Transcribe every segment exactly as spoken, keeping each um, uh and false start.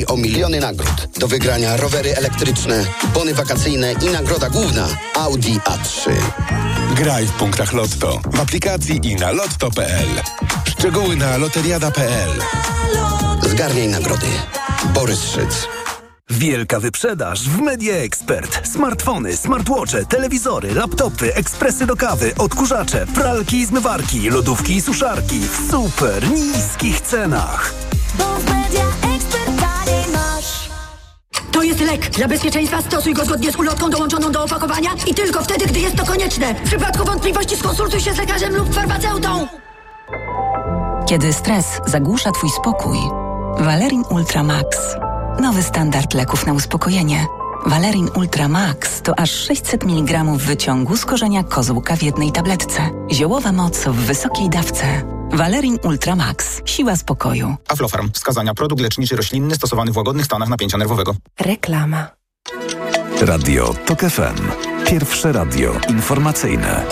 O miliony nagród. Do wygrania rowery elektryczne, bony wakacyjne i nagroda główna Audi A trzy. Graj w punktach Lotto, w aplikacji i na lotto kropka p l. Szczegóły na loteriada kropka p l. Zgarniaj nagrody. Borys Szyc. Wielka wyprzedaż w Media Expert. Smartfony, smartwatche, telewizory, laptopy, ekspresy do kawy, odkurzacze, pralki i zmywarki, lodówki i suszarki w super niskich cenach. Bo w Media Expert taniej masz. To jest lek. Dla bezpieczeństwa stosuj go zgodnie z ulotką dołączoną do opakowania i tylko wtedy, gdy jest to konieczne. W przypadku wątpliwości skonsultuj się z lekarzem lub farmaceutą. Kiedy stres zagłusza twój spokój, Valerin Ultra Max. Nowy standard leków na uspokojenie. Valerin Ultra Max to aż sześćset miligramów wyciągu z korzenia kozłka w jednej tabletce. Ziołowa moc w wysokiej dawce. Valerin Ultra Max. Siła spokoju. Aflofarm. Wskazania: produkt leczniczy roślinny stosowany w łagodnych stanach napięcia nerwowego. Reklama. Radio TOK F M. Pierwsze radio informacyjne.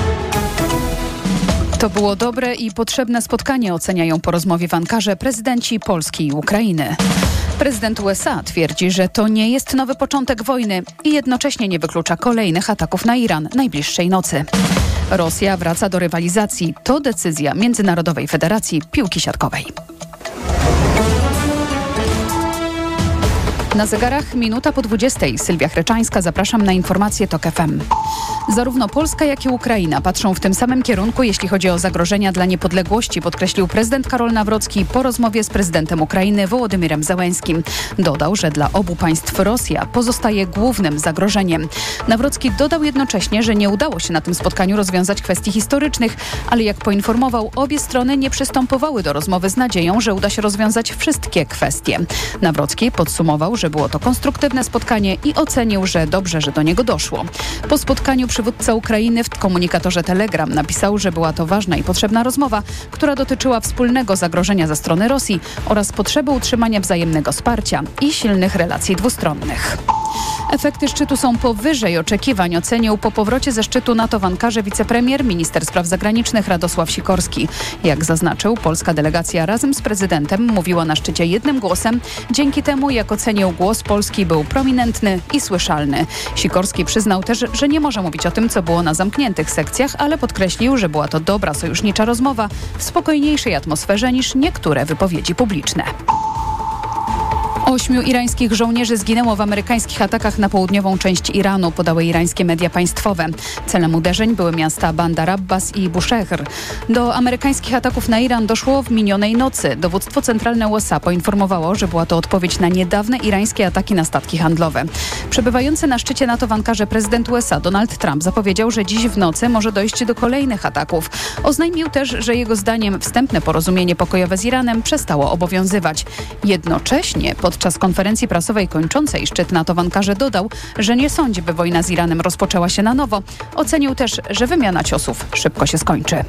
To było dobre i potrzebne spotkanie, oceniają po rozmowie w Ankarze prezydenci Polski i Ukrainy. Prezydent U S A twierdzi, że to nie jest nowy początek wojny i jednocześnie nie wyklucza kolejnych ataków na Iran najbliższej nocy. Rosja wraca do rywalizacji. To decyzja Międzynarodowej Federacji Piłki Siatkowej. Na zegarach minuta po dwudziestej. Sylwia Chreczańska, zapraszam na informacje TOK F M. Zarówno Polska, jak i Ukraina patrzą w tym samym kierunku, jeśli chodzi o zagrożenia dla niepodległości, podkreślił prezydent Karol Nawrocki po rozmowie z prezydentem Ukrainy Wołodymyrem Zełenskim. Dodał, że dla obu państw Rosja pozostaje głównym zagrożeniem. Nawrocki dodał jednocześnie, że nie udało się na tym spotkaniu rozwiązać kwestii historycznych, ale jak poinformował, obie strony nie przystępowały do rozmowy z nadzieją, że uda się rozwiązać wszystkie kwestie. Nawrocki podsumował, że było to konstruktywne spotkanie i ocenił, że dobrze, że do niego doszło. Po spotkaniu przywódca Ukrainy w komunikatorze Telegram napisał, że była to ważna i potrzebna rozmowa, która dotyczyła wspólnego zagrożenia ze strony Rosji oraz potrzeby utrzymania wzajemnego wsparcia i silnych relacji dwustronnych. Efekty szczytu są powyżej oczekiwań, ocenił po powrocie ze szczytu NATO w Ankarze wicepremier, minister spraw zagranicznych Radosław Sikorski. Jak zaznaczył, polska delegacja razem z prezydentem mówiła na szczycie jednym głosem. Dzięki temu, jak ocenił, głos Polski był prominentny i słyszalny. Sikorski przyznał też, że nie może mówić o tym, co było na zamkniętych sekcjach, ale podkreślił, że była to dobra sojusznicza rozmowa w spokojniejszej atmosferze niż niektóre wypowiedzi publiczne. Ośmiu irańskich żołnierzy zginęło w amerykańskich atakach na południową część Iranu, podały irańskie media państwowe. Celem uderzeń były miasta Bandar Abbas i Bushehr. Do amerykańskich ataków na Iran doszło w minionej nocy. Dowództwo centralne U S A poinformowało, że była to odpowiedź na niedawne irańskie ataki na statki handlowe. Przebywający na szczycie NATO w Ankarze prezydent U S A Donald Trump zapowiedział, że dziś w nocy może dojść do kolejnych ataków. Oznajmił też, że jego zdaniem wstępne porozumienie pokojowe z Iranem przestało obowiązywać. Jednocześnie pod Podczas konferencji prasowej kończącej szczyt NATO w Ankarze dodał, że nie sądzi, by wojna z Iranem rozpoczęła się na nowo. Ocenił też, że wymiana ciosów szybko się skończy.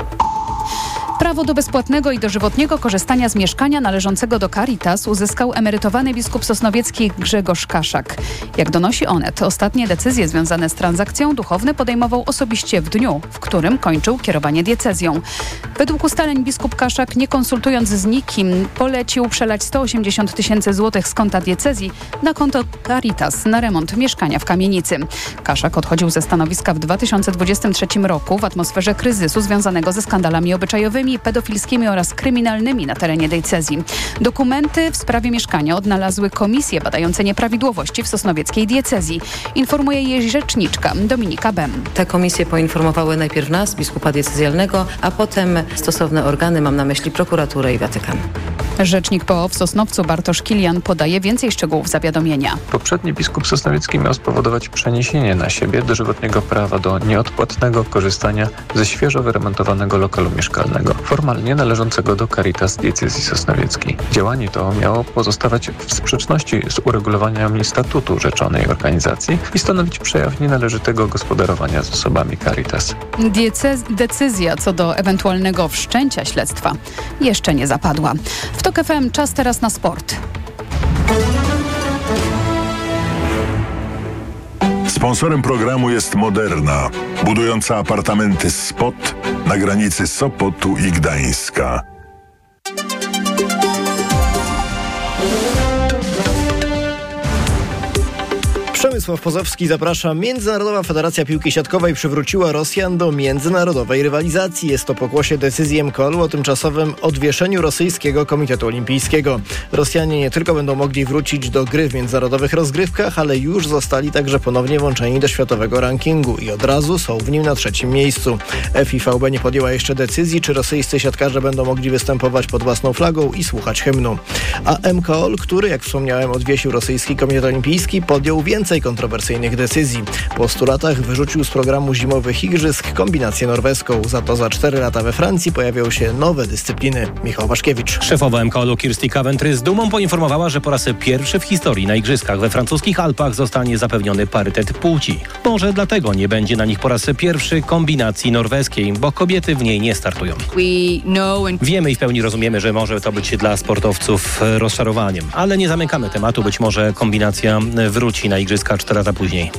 Prawo do bezpłatnego i dożywotniego korzystania z mieszkania należącego do Caritas uzyskał emerytowany biskup sosnowiecki Grzegorz Kaszak. Jak donosi Onet, ostatnie decyzje związane z transakcją duchowny podejmował osobiście w dniu, w którym kończył kierowanie diecezją. Według ustaleń biskup Kaszak, nie konsultując z nikim, polecił przelać sto osiemdziesiąt tysięcy złotych z konta diecezji na konto Caritas na remont mieszkania w kamienicy. Kaszak odchodził ze stanowiska w dwa tysiące dwudziestym trzecim roku w atmosferze kryzysu związanego ze skandalami obyczajowymi, pedofilskimi oraz kryminalnymi na terenie diecezji. Dokumenty w sprawie mieszkania odnalazły komisje badające nieprawidłowości w sosnowieckiej diecezji. Informuje jej rzeczniczka Dominika Bem. Te komisje poinformowały najpierw nas, biskupa diecezjalnego, a potem stosowne organy, mam na myśli prokuraturę i Watykan. Rzecznik P O w Sosnowcu Bartosz Kilian podaje więcej szczegółów zawiadomienia. Poprzedni biskup sosnowiecki miał spowodować przeniesienie na siebie dożywotniego prawa do nieodpłatnego korzystania ze świeżo wyremontowanego lokalu mieszkalnego, formalnie należącego do Caritas diecezji sosnowieckiej. Działanie to miało pozostawać w sprzeczności z uregulowaniami statutu rzeczonej organizacji i stanowić przejaw nienależytego gospodarowania zasobami Caritas. Diecez- decyzja co do ewentualnego wszczęcia śledztwa jeszcze nie zapadła. W TOK F M czas teraz na sport. Sponsorem programu jest Moderna, budująca apartamenty Spot na granicy Sopotu i Gdańska. Jarosław Pozowski zaprasza. Międzynarodowa Federacja Piłki Siatkowej przywróciła Rosjan do międzynarodowej rywalizacji. Jest to pokłosie decyzji M K O L-u o tymczasowym odwieszeniu rosyjskiego Komitetu Olimpijskiego. Rosjanie nie tylko będą mogli wrócić do gry w międzynarodowych rozgrywkach, ale już zostali także ponownie włączeni do światowego rankingu i od razu są w nim na trzecim miejscu. F I V B nie podjęła jeszcze decyzji, czy rosyjscy siatkarze będą mogli występować pod własną flagą i słuchać hymnu. A M K O L, który, jak wspomniałem, odwiesił rosyjski Komitet Olimpijski, podjął więcej kontrowersyjnych decyzji. Po stu latach wyrzucił z programu zimowych igrzysk kombinację norweską. Za to za cztery lata we Francji pojawią się nowe dyscypliny. Michał Waszkiewicz. Szefowa M K O L-u Kirsty Coventry z dumą poinformowała, że po raz pierwszy w historii na igrzyskach we francuskich Alpach zostanie zapewniony parytet płci. Może dlatego nie będzie na nich po raz pierwszy kombinacji norweskiej, bo kobiety w niej nie startują. Wiemy i w pełni rozumiemy, że może to być dla sportowców rozczarowaniem, ale nie zamykamy tematu. Być może kombinacja wróci na igrzyska cztery lata później.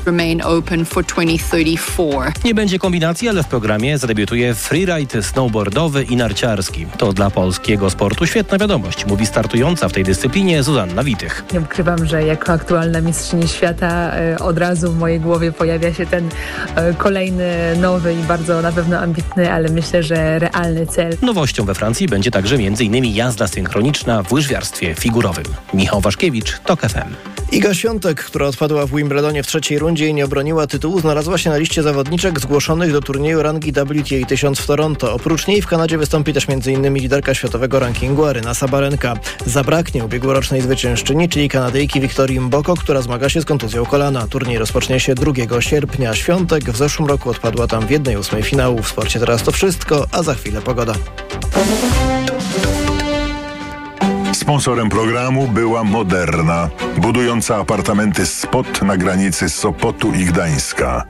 Nie będzie kombinacji, ale w programie zadebiutuje freeride snowboardowy i narciarski. To dla polskiego sportu świetna wiadomość, mówi startująca w tej dyscyplinie Zuzanna Witych. Nie ukrywam, że jako aktualna mistrzyni świata od razu w mojej głowie pojawia się ten kolejny, nowy i bardzo na pewno ambitny, ale myślę, że realny cel. Nowością we Francji będzie także m.in. jazda synchroniczna w łyżwiarstwie figurowym. Michał Waszkiewicz, TOK F M. Iga Świątek, która odpadła w Wimbledonie w trzeciej rundzie i nie obroniła tytułu, znalazła się na liście zawodniczek zgłoszonych do turnieju rangi W T A tysiąc w Toronto. Oprócz niej w Kanadzie wystąpi też m.in. liderka światowego rankingu Aryna Sabarenka. Zabraknie ubiegłorocznej zwyciężczyni, czyli Kanadyjki Wiktorii Mboko, która zmaga się z kontuzją kolana. Turniej rozpocznie się drugiego sierpnia. Świątek w zeszłym roku odpadła tam w jednej ósmej finału. W sporcie teraz to wszystko, a za chwilę pogoda. Sponsorem programu była Moderna, budująca apartamenty Spot na granicy Sopotu i Gdańska.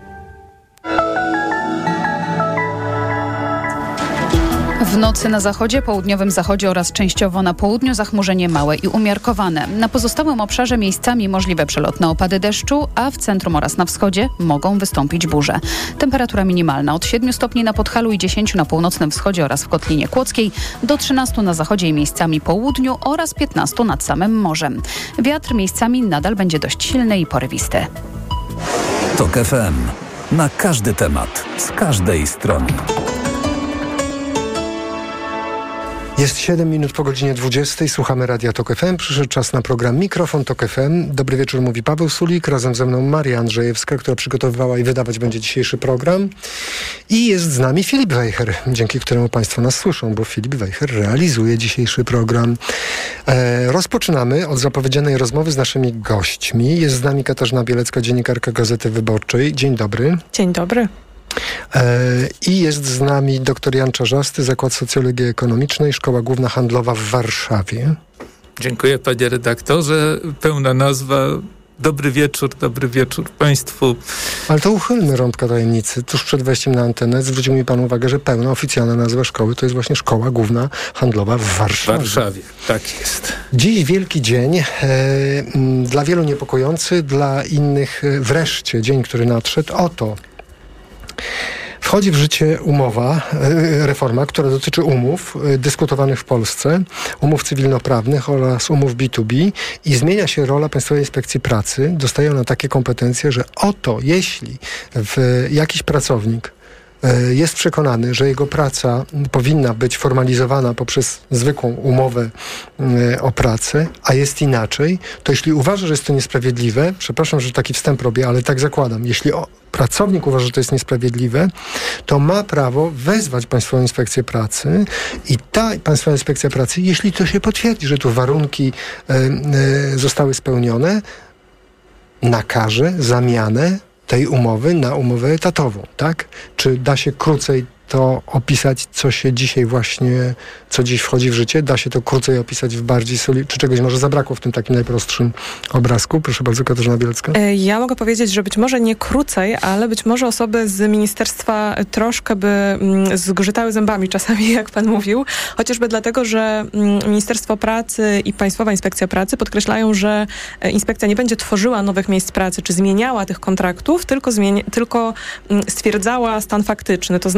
W nocy na zachodzie, południowym zachodzie oraz częściowo na południu zachmurzenie małe i umiarkowane. Na pozostałym obszarze miejscami możliwe przelotne opady deszczu, a w centrum oraz na wschodzie mogą wystąpić burze. Temperatura minimalna od siedmiu stopni na Podhalu i dziesięciu na północnym wschodzie oraz w Kotlinie Kłodzkiej, do trzynastu na zachodzie i miejscami południu oraz piętnastu nad samym morzem. Wiatr miejscami nadal będzie dość silny i porywisty. TOK F M. Na każdy temat, z każdej strony. Jest siedem minut po godzinie dwudziestej. Słuchamy Radia TOK F M. Przyszedł czas na program Mikrofon TOK F M. Dobry wieczór, mówi Paweł Sulik. Razem ze mną Maria Andrzejewska, która przygotowywała i wydawać będzie dzisiejszy program. I jest z nami Filip Wejher, dzięki któremu Państwo nas słyszą, bo Filip Wejher realizuje dzisiejszy program. E, rozpoczynamy od zapowiedzianej rozmowy z naszymi gośćmi. Jest z nami Katarzyna Bielecka, dziennikarka Gazety Wyborczej. Dzień dobry. Dzień dobry. I jest z nami dr Jan Czarzasty, Zakład Socjologii Ekonomicznej, Szkoła Główna Handlowa w Warszawie. Dziękuję, panie redaktorze. Pełna nazwa. Dobry wieczór, dobry wieczór Państwu. Ale to uchylmy rąbka tajemnicy. Tuż przed wejściem na antenę zwrócił mi Pan uwagę, że pełna oficjalna nazwa szkoły to jest właśnie Szkoła Główna Handlowa w Warszawie. W Warszawie, tak jest. Dziś wielki dzień, e, dla wielu niepokojący, dla innych e, wreszcie dzień, który nadszedł. Oto wchodzi w życie umowa, reforma, która dotyczy umów dyskutowanych w Polsce, umów cywilnoprawnych oraz umów B dwa B i zmienia się rola Państwowej Inspekcji Pracy. Dostaje ona takie kompetencje, że oto jeśli w jakiś pracownik jest przekonany, że jego praca powinna być formalizowana poprzez zwykłą umowę o pracę, a jest inaczej, to jeśli uważa, że jest to niesprawiedliwe, przepraszam, że taki wstęp robię, ale tak zakładam, jeśli o, pracownik uważa, że to jest niesprawiedliwe, to ma prawo wezwać Państwową Inspekcję Pracy i ta Państwowa Inspekcja Pracy, jeśli to się potwierdzi, że tu warunki y, y, zostały spełnione, nakaże zamianę tej umowy na umowę etatową, tak? Czy da się krócej to opisać, co się dzisiaj właśnie, co dziś wchodzi w życie? Da się to krócej opisać w bardziej soli... Czy czegoś może zabrakło w tym takim najprostszym obrazku? Proszę bardzo, Katarzyna Bielecka. Ja mogę powiedzieć, że być może nie krócej, ale być może osoby z ministerstwa troszkę by mm, zgrzytały zębami czasami, jak pan mówił. Chociażby dlatego, że mm, Ministerstwo Pracy i Państwowa Inspekcja Pracy podkreślają, że inspekcja nie będzie tworzyła nowych miejsc pracy, czy zmieniała tych kontraktów, tylko, zmieni- tylko mm, stwierdzała stan faktyczny. To znaczy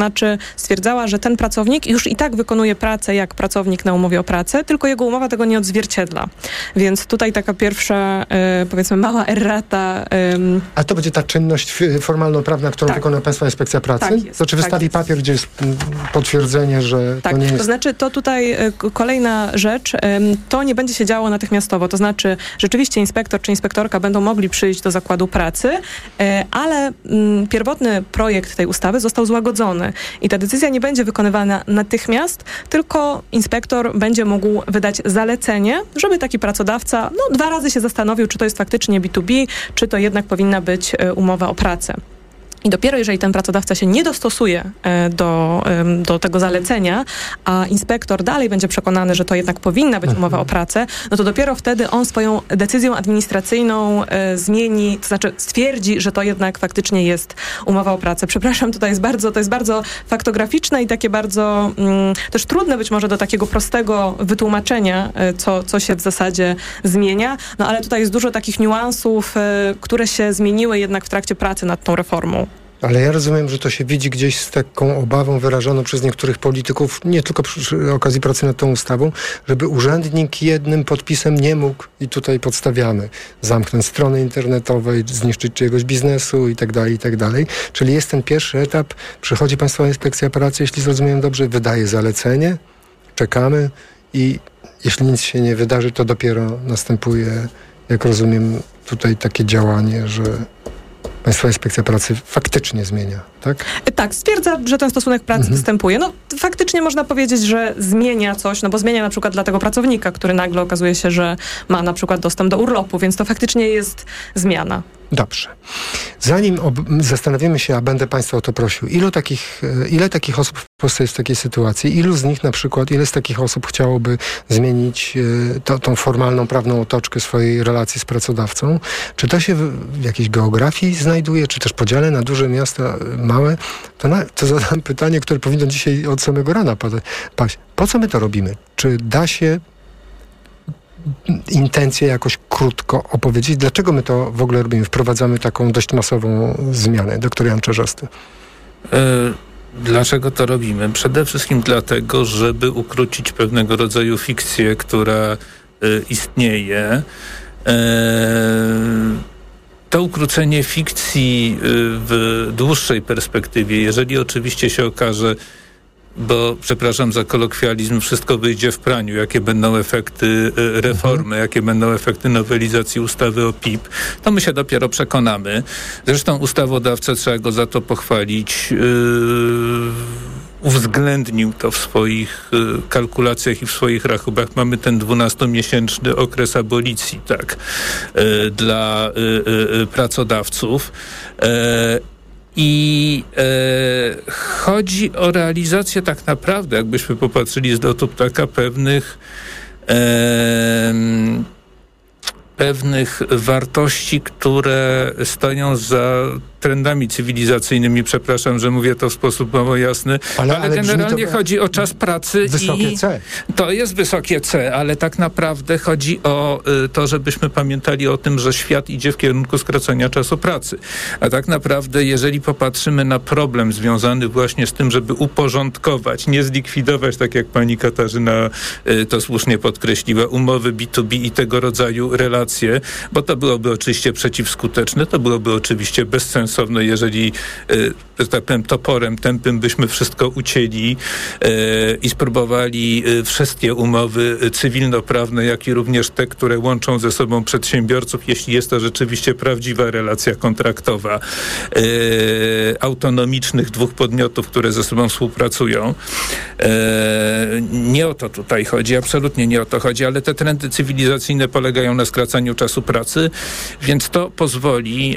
stwierdzała, że ten pracownik już i tak wykonuje pracę jak pracownik na umowie o pracę, tylko jego umowa tego nie odzwierciedla. Więc tutaj taka pierwsza, y, powiedzmy, mała errata. Y, A to będzie ta czynność formalno-prawna, którą tak. wykona Państwa Inspekcja Pracy? Tak jest, to czy wystawi tak papier, gdzie jest potwierdzenie, że tak, to nie jest... to znaczy to tutaj y, kolejna rzecz, y, to nie będzie się działo natychmiastowo, to znaczy rzeczywiście inspektor czy inspektorka będą mogli przyjść do zakładu pracy, y, ale y, pierwotny projekt tej ustawy został złagodzony i ta decyzja nie będzie wykonywana natychmiast, tylko inspektor będzie mógł wydać zalecenie, żeby taki pracodawca no, dwa razy się zastanowił, czy to jest faktycznie B dwa B, czy to jednak powinna być y, umowa o pracę. I dopiero jeżeli ten pracodawca się nie dostosuje do, do tego zalecenia, a inspektor dalej będzie przekonany, że to jednak powinna być umowa o pracę, no to dopiero wtedy on swoją decyzją administracyjną e, zmieni, to znaczy stwierdzi, że to jednak faktycznie jest umowa o pracę. Przepraszam, tutaj jest bardzo, to jest bardzo faktograficzne i takie bardzo mm, też trudne być może do takiego prostego wytłumaczenia, e, co, co się w zasadzie zmienia, no ale tutaj jest dużo takich niuansów, e, które się zmieniły jednak w trakcie pracy nad tą reformą. Ale ja rozumiem, że to się widzi gdzieś z taką obawą wyrażoną przez niektórych polityków, nie tylko przy okazji pracy nad tą ustawą, żeby urzędnik jednym podpisem nie mógł, i tutaj podstawiamy, zamknąć strony internetowej, zniszczyć czyjegoś biznesu i tak dalej, i tak dalej. Czyli jest ten pierwszy etap, przychodzi Państwowa Inspekcja Pracy, jeśli zrozumiem dobrze, wydaje zalecenie, czekamy i jeśli nic się nie wydarzy, to dopiero następuje, jak rozumiem, tutaj takie działanie, że Państwowa Inspekcja Pracy faktycznie zmienia, tak? Tak, stwierdza, że ten stosunek pracy mhm. występuje. No faktycznie można powiedzieć, że zmienia coś, no bo zmienia na przykład dla tego pracownika, który nagle okazuje się, że ma na przykład dostęp do urlopu, więc to faktycznie jest zmiana. Dobrze. Zanim ob- zastanowimy się, a będę Państwa o to prosił, ilu takich, ile takich osób w Polsce jest w takiej sytuacji? Ilu z nich na przykład, ile z takich osób chciałoby zmienić y, to, tą formalną, prawną otoczkę swojej relacji z pracodawcą? Czy to się w, w jakiejś geografii znajduje, czy też podziale na duże miasta, małe? To, na, to zadam pytanie, które powinno dzisiaj od samego rana paść. Po co my to robimy? Czy da się intencję jakoś krótko opowiedzieć? Dlaczego my to w ogóle robimy? Wprowadzamy taką dość masową zmianę. Doktor Jan Czarzasty. E, dlaczego to robimy? Przede wszystkim dlatego, żeby ukrócić pewnego rodzaju fikcję, która e, istnieje. E, to ukrócenie fikcji w dłuższej perspektywie, jeżeli oczywiście się okaże, bo, przepraszam za kolokwializm, wszystko wyjdzie w praniu, jakie będą efekty reformy, mhm. jakie będą efekty nowelizacji ustawy o P I P, to my się dopiero przekonamy. Zresztą ustawodawca, trzeba go za to pochwalić, yy, uwzględnił to w swoich y, kalkulacjach i w swoich rachubach. Mamy ten dwunastomiesięczny okres abolicji, tak, y, dla y, y, pracodawców. Y, I e, chodzi o realizację tak naprawdę, jakbyśmy popatrzyli z lotu ptaka, pewnych e, pewnych wartości, które stoją za trendami cywilizacyjnymi. Przepraszam, że mówię to w sposób mało jasny, ale, ale, ale generalnie to... chodzi o czas pracy. Wysokie i C. To jest wysokie C, ale tak naprawdę chodzi o y, to, żebyśmy pamiętali o tym, że świat idzie w kierunku skracania czasu pracy. A tak naprawdę, jeżeli popatrzymy na problem związany właśnie z tym, żeby uporządkować, nie zlikwidować, tak jak pani Katarzyna y, to słusznie podkreśliła, umowy B dwa B i tego rodzaju relacje, bo to byłoby oczywiście przeciwskuteczne, to byłoby oczywiście bezsensowne, jeżeli, że tak powiem, toporem tępym byśmy wszystko ucięli i spróbowali wszystkie umowy cywilnoprawne, jak i również te, które łączą ze sobą przedsiębiorców, jeśli jest to rzeczywiście prawdziwa relacja kontraktowa autonomicznych dwóch podmiotów, które ze sobą współpracują. Nie o to tutaj chodzi, absolutnie nie o to chodzi, ale te trendy cywilizacyjne polegają na skracaniu czasu pracy, więc to pozwoli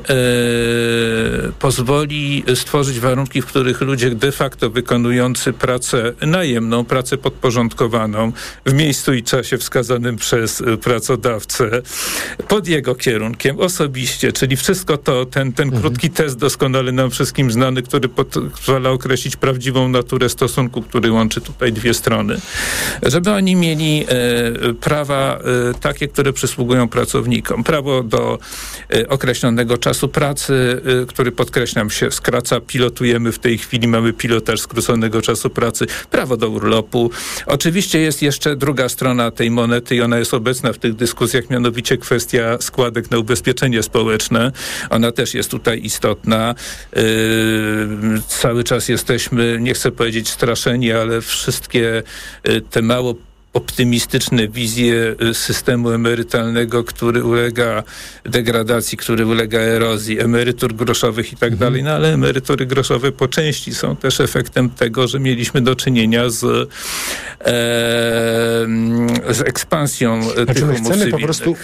pozwoli stworzyć warunki, w których ludzie de facto wykonujący pracę najemną, pracę podporządkowaną w miejscu i czasie wskazanym przez pracodawcę, pod jego kierunkiem, osobiście, czyli wszystko to, ten, ten mhm. krótki test doskonale nam wszystkim znany, który pozwala określić prawdziwą naturę stosunku, który łączy tutaj dwie strony. Żeby oni mieli e, prawa e, takie, które przysługują pracownikom. Prawo do e, określonego czasu pracy, e, który, podkreślam, się skraca. Pilotujemy w tej chwili, mamy pilotaż skróconego czasu pracy, prawo do urlopu. Oczywiście jest jeszcze druga strona tej monety i ona jest obecna w tych dyskusjach, mianowicie kwestia składek na ubezpieczenie społeczne. Ona też jest tutaj istotna. Yy, cały czas jesteśmy, nie chcę powiedzieć straszeni, ale wszystkie yy, te mało optymistyczne wizje systemu emerytalnego, który ulega degradacji, który ulega erozji, emerytur groszowych i tak mhm. dalej, no ale emerytury groszowe po części są też efektem tego, że mieliśmy do czynienia z, e, z ekspansją znaczy, tych umów chcemy po prostu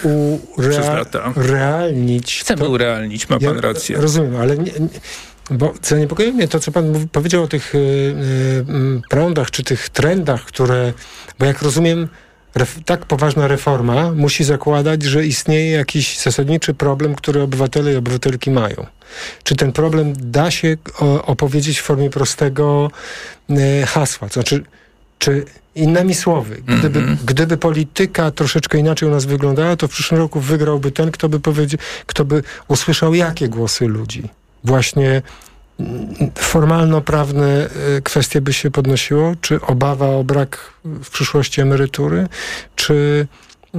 urealnić. Chcemy to... urealnić, ma pan ja rację. Rozumiem, ale nie, nie... Bo zaniepokoi mnie to, co pan mówi, powiedział o tych y, y, prądach, czy tych trendach, które, bo jak rozumiem, ref, tak poważna reforma musi zakładać, że istnieje jakiś zasadniczy problem, który obywatele i obywatelki mają. Czy ten problem da się o, opowiedzieć w formie prostego y, hasła? To znaczy, czy innymi słowy, gdyby, mm-hmm. gdyby polityka troszeczkę inaczej u nas wyglądała, to w przyszłym roku wygrałby ten, kto by powiedział, kto by usłyszał jakie głosy ludzi. Właśnie formalno-prawne kwestie by się podnosiło? Czy obawa o brak w przyszłości emerytury? Czy, yy,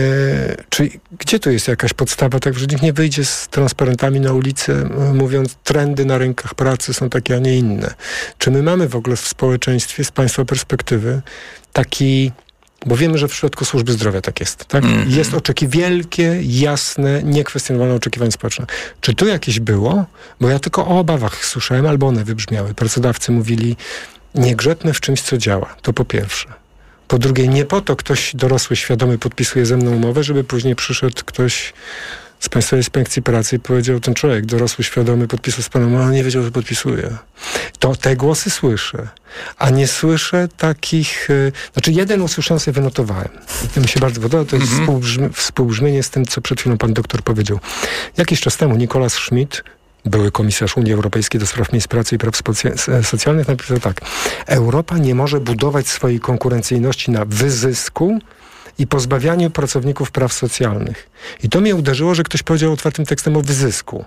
czy gdzie tu jest jakaś podstawa, tak, że nikt nie wyjdzie z transparentami na ulicę, mówiąc, trendy na rynkach pracy są takie, a nie inne? Czy my mamy w ogóle w społeczeństwie, z państwa perspektywy, taki... Bo wiemy, że w przypadku służby zdrowia tak jest. Tak? Mm-hmm. Jest oczeki wielkie, jasne, niekwestionowane oczekiwania społeczne. Czy tu jakieś było? Bo ja tylko o obawach słyszałem, albo one wybrzmiały. Pracodawcy mówili, nie grzebmy w czymś, co działa. To po pierwsze. Po drugie, nie po to ktoś dorosły, świadomy podpisuje ze mną umowę, żeby później przyszedł ktoś z Państwowej Inspekcji Pracy i powiedział, ten człowiek dorosły, świadomy podpisał z panem, ale nie wiedział, że podpisuje. To te głosy słyszę, a nie słyszę takich... Yy, znaczy jeden usłyszałem, sobie wynotowałem. I to mi się bardzo podoba, to jest mm-hmm. współbrzmi, współbrzmienie z tym, co przed chwilą pan doktor powiedział. Jakiś czas temu Nicolas Schmidt, były komisarz Unii Europejskiej do spraw miejsc pracy i praw socja- socjalnych, napisał tak. Europa nie może budować swojej konkurencyjności na wyzysku i pozbawianiu pracowników praw socjalnych. I to mnie uderzyło, że ktoś powiedział otwartym tekstem o wyzysku.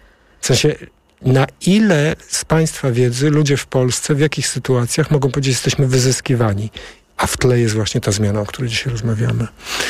W sensie, na ile z państwa wiedzy ludzie w Polsce, w jakich sytuacjach mogą powiedzieć, że jesteśmy wyzyskiwani. A w tle jest właśnie ta zmiana, o której dzisiaj rozmawiamy.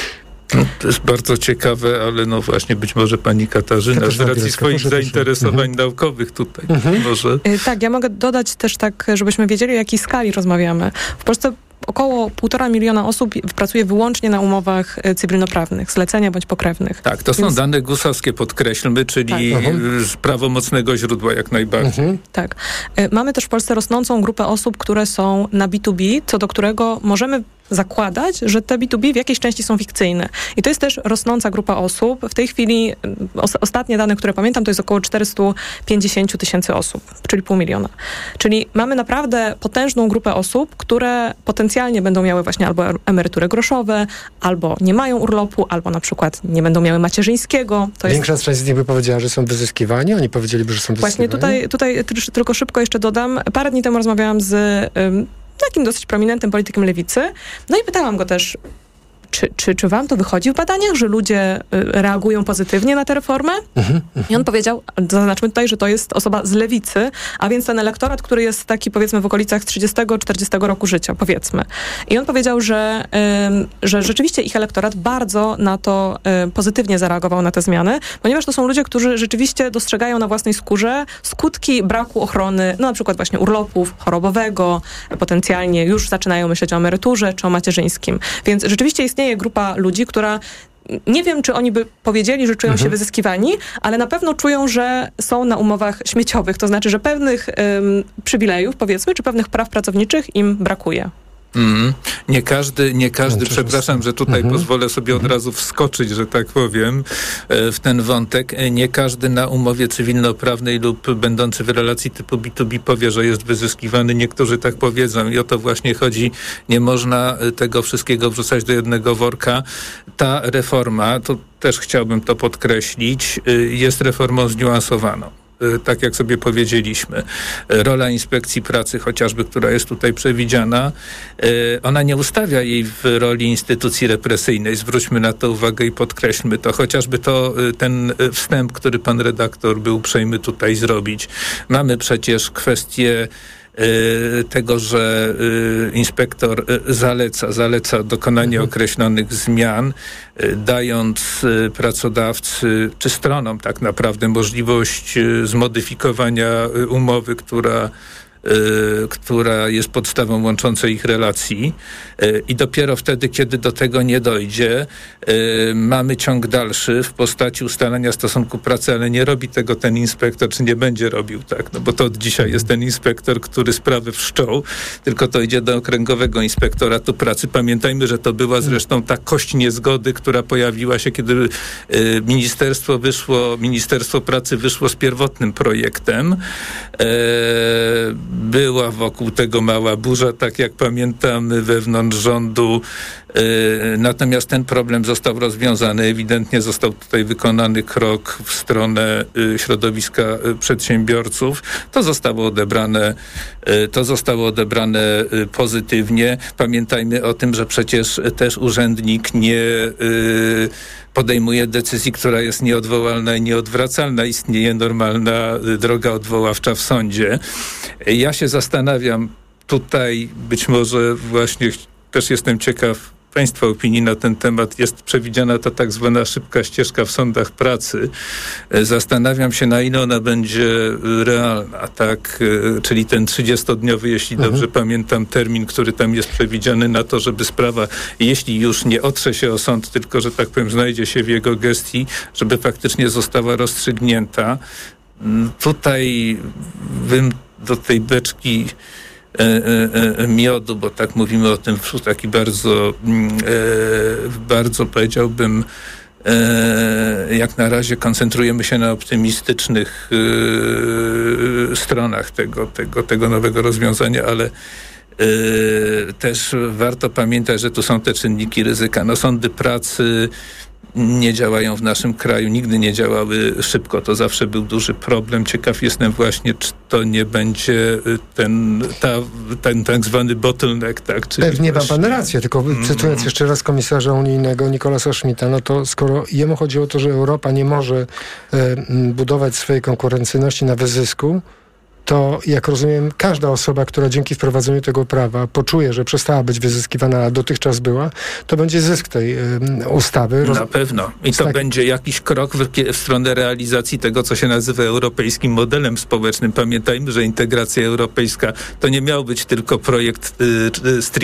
No, to jest bardzo ciekawe, ale no właśnie być może pani Katarzyna ja z racji swoich zainteresowań mhm. naukowych tutaj mhm. może... Tak, ja mogę dodać też tak, żebyśmy wiedzieli, o jakiej skali rozmawiamy. W Polsce około półtora miliona osób pracuje wyłącznie na umowach cywilnoprawnych, zlecenia bądź pokrewnych. Tak, to Więc... są dane gusowskie, podkreślmy, czyli tak. z prawomocnego źródła jak najbardziej. Mhm. Tak. Mamy też w Polsce rosnącą grupę osób, które są na B dwa B, co do którego możemy zakładać, że te B dwa B w jakiejś części są fikcyjne. I to jest też rosnąca grupa osób. W tej chwili os- ostatnie dane, które pamiętam, to jest około czterysta pięćdziesiąt tysięcy osób, czyli pół miliona. Czyli mamy naprawdę potężną grupę osób, które potencjalnie będą miały właśnie albo emerytury groszowe, albo nie mają urlopu, albo na przykład nie będą miały macierzyńskiego. To Większa jest... część z nich by powiedziała, że są wyzyskiwani, oni powiedzieliby, że są wyzyskiwani. Właśnie tutaj, tutaj tylko szybko jeszcze dodam. Parę dni temu rozmawiałam z um, takim dosyć prominentnym politykiem lewicy. No i pytałam go też, czy, czy, czy wam to wychodzi w badaniach, że ludzie y, reagują pozytywnie na tę reformę? Mhm, I on powiedział, zaznaczmy tutaj, że to jest osoba z lewicy, a więc ten elektorat, który jest taki, powiedzmy, w okolicach trzydziestego czterdziestego roku życia, powiedzmy. I on powiedział, że, y, że rzeczywiście ich elektorat bardzo na to y, pozytywnie zareagował na te zmiany, ponieważ to są ludzie, którzy rzeczywiście dostrzegają na własnej skórze skutki braku ochrony, no na przykład właśnie urlopów, chorobowego, potencjalnie już zaczynają myśleć o emeryturze czy o macierzyńskim. Więc rzeczywiście jest istnieje grupa ludzi, która nie wiem, czy oni by powiedzieli, że czują mhm. się wyzyskiwani, ale na pewno czują, że są na umowach śmieciowych. To znaczy, że pewnych ym, przywilejów, powiedzmy, czy pewnych praw pracowniczych im brakuje. Mm. Nie każdy, nie każdy, przepraszam, że tutaj mhm. pozwolę sobie od razu wskoczyć, że tak powiem, w ten wątek. Nie każdy na umowie cywilnoprawnej lub będący w relacji typu B dwa B powie, że jest wyzyskiwany. Niektórzy tak powiedzą i o to właśnie chodzi. Nie można tego wszystkiego wrzucać do jednego worka. Ta reforma, to też chciałbym to podkreślić, jest reformą zniuansowaną. tak jak sobie powiedzieliśmy. Rola inspekcji pracy chociażby, która jest tutaj przewidziana, ona nie ustawia jej w roli instytucji represyjnej. Zwróćmy na to uwagę i podkreślmy to. Chociażby to ten wstęp, który pan redaktor był uprzejmy tutaj zrobić. Mamy przecież kwestię tego, że inspektor zaleca, zaleca dokonanie mhm. określonych zmian, dając pracodawcy, czy stronom tak naprawdę możliwość zmodyfikowania umowy, która która jest podstawą łączącej ich relacji i dopiero wtedy, kiedy do tego nie dojdzie, mamy ciąg dalszy w postaci ustalania stosunku pracy, ale nie robi tego ten inspektor, czy nie będzie robił, tak? No bo to od dzisiaj jest ten inspektor, który sprawy wszczął, tylko to idzie do okręgowego inspektoratu pracy. Pamiętajmy, że to była zresztą ta kość niezgody, która pojawiła się, kiedy ministerstwo wyszło, Ministerstwo Pracy wyszło z pierwotnym projektem. Była wokół tego mała burza, tak jak pamiętamy, wewnątrz rządu. Natomiast ten problem został rozwiązany. Ewidentnie został tutaj wykonany krok w stronę środowiska przedsiębiorców. To zostało odebrane, to zostało odebrane pozytywnie. Pamiętajmy o tym, że przecież też urzędnik nie podejmuje decyzji, która jest nieodwołalna i nieodwracalna. Istnieje normalna droga odwoławcza w sądzie. Ja się zastanawiam tutaj, być może właśnie też jestem ciekaw Państwa opinii na ten temat. Jest przewidziana ta tak zwana szybka ścieżka w sądach pracy. Zastanawiam się, na ile ona będzie realna, tak? Czyli ten trzydziestodniowy, jeśli mhm. dobrze pamiętam, termin, który tam jest przewidziany na to, żeby sprawa, jeśli już nie otrze się o sąd, tylko, że tak powiem, znajdzie się w jego gestii, żeby faktycznie została rozstrzygnięta. Tutaj bym do tej beczki E, e, miodu, bo tak mówimy o tym w taki bardzo, e, bardzo powiedziałbym, e, jak na razie koncentrujemy się na optymistycznych e, stronach tego, tego, tego nowego rozwiązania, ale e, też warto pamiętać, że tu są te czynniki ryzyka. No, sądy pracy nie działają w naszym kraju, nigdy nie działały szybko. To zawsze był duży problem. Ciekaw jestem właśnie, czy to nie będzie ten, ta, ten tak zwany bottleneck, tak? Czyli Pewnie właśnie... ma pan rację, tylko cytując mm. jeszcze raz komisarza unijnego Nicolasa Schmidta, no to skoro jemu chodzi o to, że Europa nie może e, budować swojej konkurencyjności na wyzysku, to jak rozumiem, każda osoba, która dzięki wprowadzeniu tego prawa poczuje, że przestała być wyzyskiwana, a dotychczas była, to będzie zysk tej y, ustawy. Na pewno. I to tak... będzie jakiś krok w, w stronę realizacji tego, co się nazywa europejskim modelem społecznym. Pamiętajmy, że integracja europejska to nie miał być tylko projekt y, y, stricte